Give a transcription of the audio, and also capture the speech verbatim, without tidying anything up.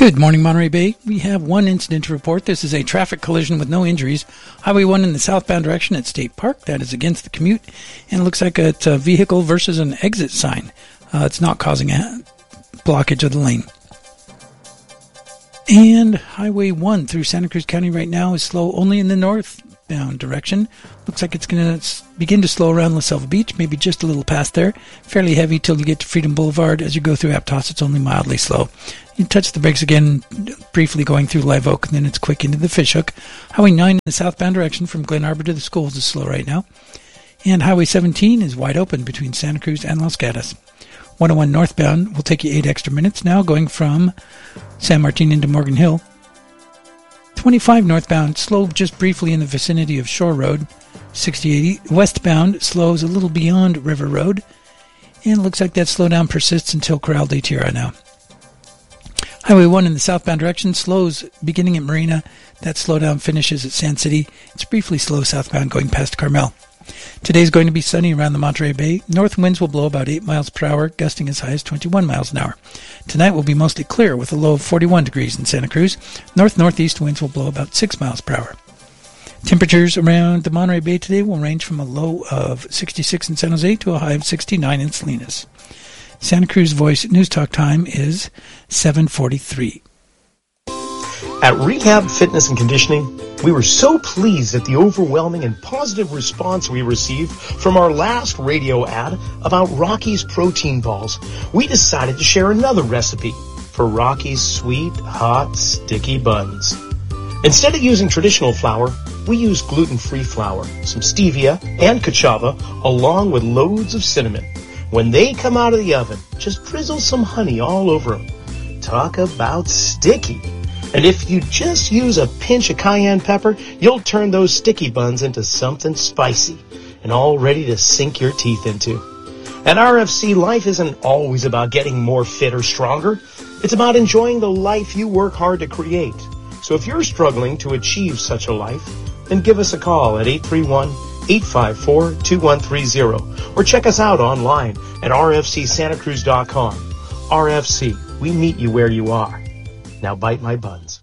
Good morning, Monterey Bay. We have one incident to report. This is a traffic collision with no injuries. Highway one in the southbound direction at State Park. That is against the commute. And it looks like it's a vehicle versus an exit sign. Uh, it's not causing a blockage of the lane. And Highway one through Santa Cruz County right now is slow only in the northbound direction. Looks like it's going to begin to slow around La Selva Beach, maybe just a little past there. Fairly heavy till you get to Freedom Boulevard. As you go through Aptos, it's only mildly slow. You touch the brakes again, briefly going through Live Oak, and then it's quick into the Fishhook. Highway nine in the southbound direction from Glen Arbor to the schools is slow right now. And Highway seventeen is wide open between Santa Cruz and Los Gatos. one oh one northbound will take you eight extra minutes now, going from San Martin into Morgan Hill. twenty-five northbound, slow just briefly in the vicinity of Shore Road. sixty-eight westbound slows a little beyond River Road. And it looks like that slowdown persists until Corral de Tierra now. Highway one in the southbound direction slows beginning at Marina. That slowdown finishes at Sand City. It's briefly slow southbound going past Carmel. Today is going to be sunny around the Monterey Bay. North winds will blow about eight miles per hour, gusting as high as twenty-one miles an hour. Tonight will be mostly clear with a low of forty-one degrees in Santa Cruz. North-northeast winds will blow about six miles per hour. Temperatures around the Monterey Bay today will range from a low of sixty-six in San Jose to a high of sixty-nine in Salinas. Santa Cruz Voice News Talk time is seven forty-three. At Rehab Fitness and Conditioning, we were so pleased at the overwhelming and positive response we received from our last radio ad about Rocky's protein balls. We decided to share another recipe for Rocky's sweet, hot, sticky buns. Instead of using traditional flour, we use gluten-free flour, some stevia and cachava, along with loads of cinnamon. When they come out of the oven, just drizzle some honey all over them. Talk about sticky. And if you just use a pinch of cayenne pepper, you'll turn those sticky buns into something spicy and all ready to sink your teeth into. At R F C, life isn't always about getting more fit or stronger. It's about enjoying the life you work hard to create. So if you're struggling to achieve such a life, then give us a call at eight three one, eight five four, two one three zero or check us out online at r f c santa cruz dot com. R F C, we meet you where you are. Now bite my buns.